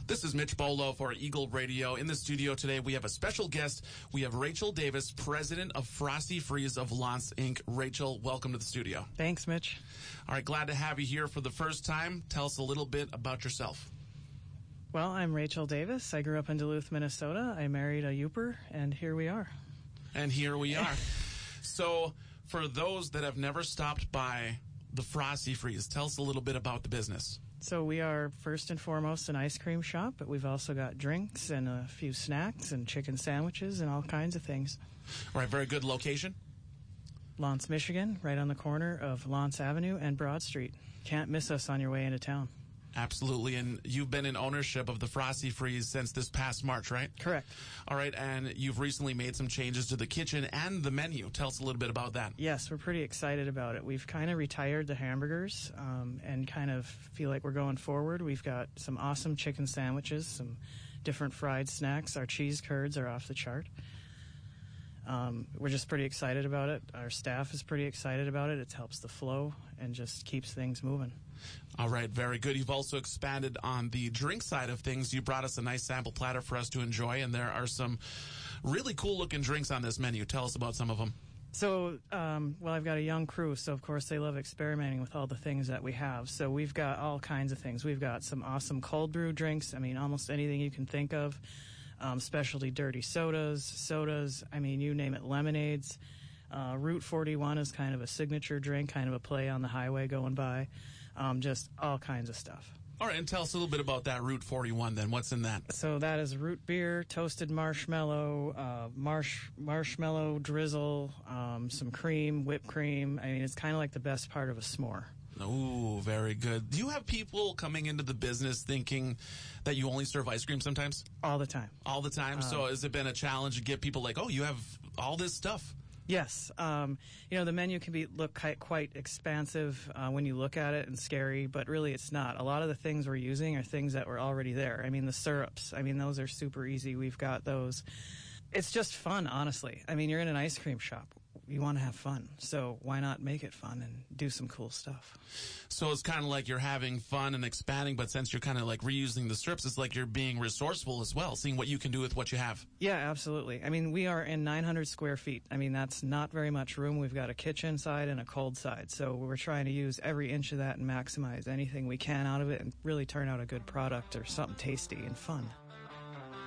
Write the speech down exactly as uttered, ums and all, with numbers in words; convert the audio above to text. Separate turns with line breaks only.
This is Mitch Bolo for Eagle Radio. In the studio today, we have a special guest. We have Rachel Davis, president of Frosty Freeze of L'Anse Incorporated. Rachel, welcome to the studio.
Thanks, Mitch.
All right, glad to have you here for the first time. Tell us a little bit about yourself.
Well, I'm Rachel Davis. I grew up in Duluth, Minnesota. I married a Yooper, and here we are.
And here we are. So, for those that have never stopped by the Frosty Freeze, tell us a little bit about the business.
So we are first and foremost an ice cream shop, but we've also got drinks and a few snacks and chicken sandwiches and all kinds of things.
All right, very good location.
L'Anse, Michigan, right on the corner of L'Anse Avenue and Broad Street. Can't miss us on your way into town.
Absolutely, and you've been in ownership of the Frosty Freeze since this past March, right?
Correct.
All right, and you've recently made some changes to the kitchen and the menu. Tell us a little bit about that.
Yes, we're pretty excited about it. We've kind of retired the hamburgers um, and kind of feel like we're going forward. We've got some awesome chicken sandwiches, some different fried snacks. Our cheese curds are off the chart. Um, we're just pretty excited about it. Our staff is pretty excited about it. It helps the flow and just keeps things moving.
All right, very good. You've also expanded on the drink side of things. You brought us a nice sample platter for us to enjoy, and there are some really cool-looking drinks on this menu. Tell us about some of them.
So, um, well, I've got a young crew, so of course they love experimenting with all the things that we have. So we've got all kinds of things. We've got some awesome cold brew drinks. I mean, almost anything you can think of. Um, specialty dirty sodas, sodas, I mean, you name it, lemonades. Uh, Route forty-one is kind of a signature drink, kind of a play on the highway going by. Um, just all kinds of stuff.
All right, and tell us a little bit about that Route forty-one then. What's in that?
So that is root beer, toasted marshmallow, uh, marsh marshmallow drizzle, um, some cream, whipped cream. I mean, it's kind of like the best part of a s'more.
Oh, very good. Do you have people coming into the business thinking that you only serve ice cream sometimes?
All the time.
All the time? Uh, so has it been a challenge to get people like, oh, you have all this stuff?
Yes. Um, you know, the menu can be look quite expansive uh, when you look at it and scary, but really it's not. A lot of the things we're using are things that were already there. I mean, the syrups, I mean, those are super easy. We've got those. It's just fun, honestly. I mean, you're in an ice cream shop. You want to have fun, so why not make it fun and do some cool stuff?
So it's kind of like you're having fun and expanding, but since you're kind of like reusing the strips, it's like you're being resourceful as well, seeing what you can do with what you have.
Yeah, absolutely. I mean, we are in nine hundred square feet. I mean, that's not very much room. We've got a kitchen side and a cold side, so we're trying to use every inch of that and maximize anything we can out of it and really turn out a good product or something tasty and fun.